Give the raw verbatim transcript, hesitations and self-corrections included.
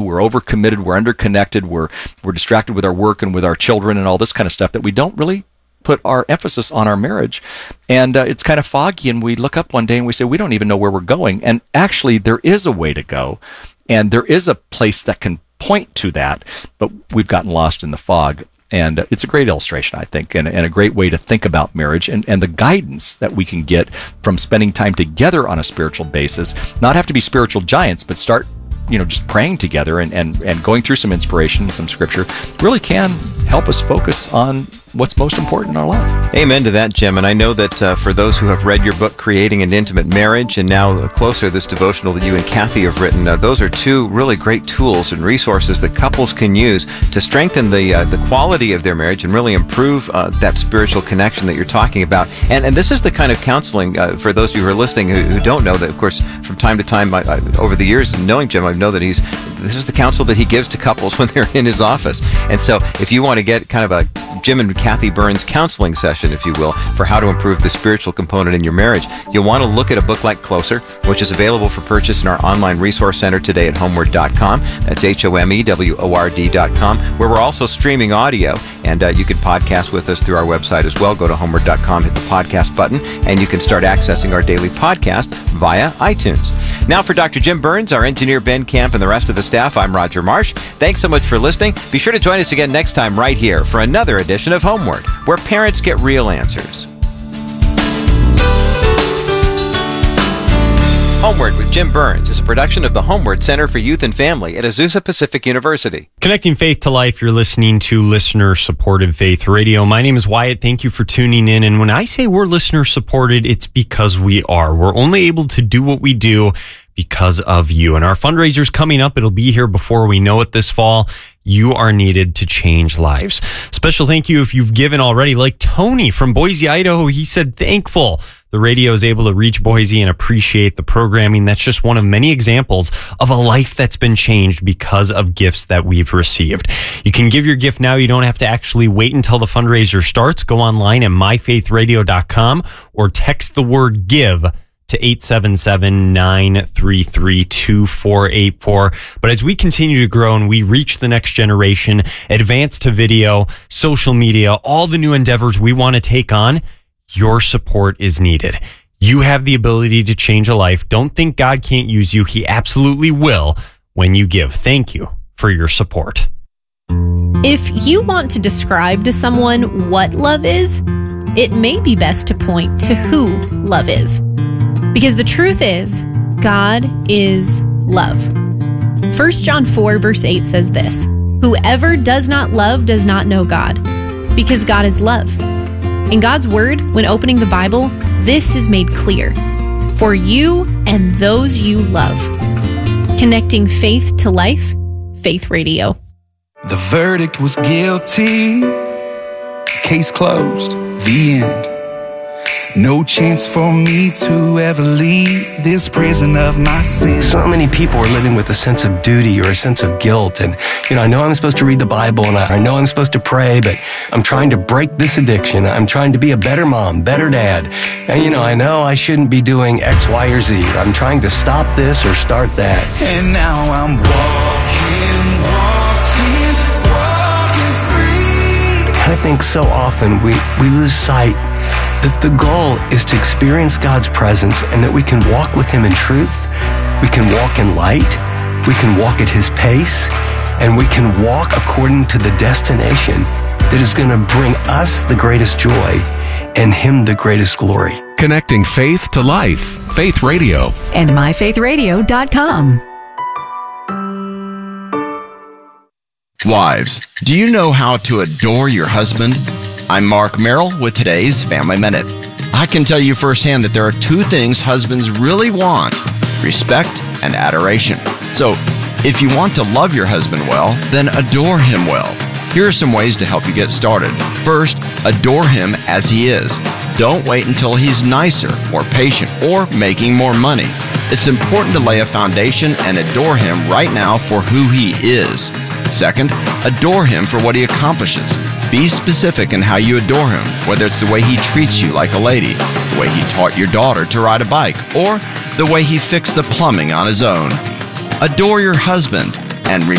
we're overcommitted, we're underconnected, we're we're distracted with our work and with our children and all this kind of stuff that we don't really put our emphasis on our marriage. And uh, it's kind of foggy, and we look up one day and we say, we don't even know where we're going. And actually, there is a way to go, and there is a place that can point to that, but we've gotten lost in the fog. And it's a great illustration, I think, and, and a great way to think about marriage and, and the guidance that we can get from spending time together on a spiritual basis. Not have to be spiritual giants, but start, you know, just praying together and, and, and going through some inspiration, some scripture, really can help us focus on what's most important in our life. Amen to that, Jim. And I know that uh, for those who have read your book, Creating an Intimate Marriage, and now uh, Closer, this devotional that you and Kathy have written, uh, those are two really great tools and resources that couples can use to strengthen the uh, the quality of their marriage and really improve uh, that spiritual connection that you're talking about. And and this is the kind of counseling, uh, for those of you who are listening who, who don't know, that, of course, from time to time, I, I, over the years, knowing Jim, I know that he's this is the counsel that he gives to couples when they're in his office. And so if you want to get kind of a Jim and Kathy Burns counseling session, if you will, for how to improve the spiritual component in your marriage, you'll want to look at a book like Closer, which is available for purchase in our online resource center today at homeward dot com. That's H O M E W O R D dot com, where we're also streaming audio, and uh, you can podcast with us through our website as well. Go to homeward dot com, hit the podcast button, and you can start accessing our daily podcast via iTunes. Now for Doctor Jim Burns, our engineer Ben Camp, and the rest of the staff, I'm Roger Marsh. Thanks so much for listening. Be sure to join us again next time right here for another edition of Homeward, where parents get real answers. Homeward with Jim Burns is a production of the Homeward Center for Youth and Family at Azusa Pacific University. Connecting faith to life, you're listening to listener-supported Faith Radio. My name is Wyatt. Thank you for tuning in. And when I say we're listener-supported, it's because we are. We're only able to do what we do because of you. And our fundraiser's coming up. It'll be here before we know it this fall. You are needed to change lives. Special thank you if you've given already, like Tony from Boise, Idaho. He said, thankful the radio is able to reach Boise and appreciate the programming. That's just one of many examples of a life that's been changed because of gifts that we've received. You can give your gift now. You don't have to actually wait until the fundraiser starts. Go online at my faith radio dot com or text the word give to eight seven seven, nine three three, two four eight four. But as we continue to grow and we reach the next generation, advance to video, social media, all the new endeavors we want to take on, your support is needed. You have the ability to change a life. Don't think God can't use you. He absolutely will when you give. Thank you for your support. If you want to describe to someone what love is, it may be best to point to who love is. Because the truth is, God is love. First John four verse eight says this, whoever does not love does not know God, because God is love. In God's word, when opening the Bible, this is made clear. For you and those you love. Connecting faith to life, Faith Radio. The verdict was guilty. Case closed. The end. No chance for me to ever leave this prison of my sin. So many people are living with a sense of duty or a sense of guilt. And, you know, I know I'm supposed to read the Bible and I know I'm supposed to pray, but I'm trying to break this addiction. I'm trying to be a better mom, better dad. And, you know, I know I shouldn't be doing X, Y, or Z. I'm trying to stop this or start that. And now I'm walking, walking, walking free. And I think so often we, we lose sight that the goal is to experience God's presence and that we can walk with Him in truth, we can walk in light, we can walk at His pace, and we can walk according to the destination that is going to bring us the greatest joy and Him the greatest glory. Connecting faith to life. Faith Radio. And my faith radio dot com. Wives, do you know how to adore your husband? I'm Mark Merrill with today's Family Minute. I can tell you firsthand that there are two things husbands really want: respect and adoration. So, if you want to love your husband well, then adore him well. Here are some ways to help you get started. First, adore him as he is. Don't wait until he's nicer, more patient, or making more money. It's important to lay a foundation and adore him right now for who he is. Second, adore him for what he accomplishes. Be specific in how you adore him, whether it's the way he treats you like a lady, the way he taught your daughter to ride a bike, or the way he fixed the plumbing on his own. Adore your husband and